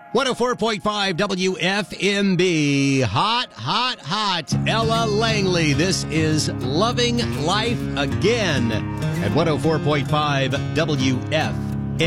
104.5 WFMB. Hot, hot, hot. Ella Langley. This is Loving Life Again at 104.5 WFMB.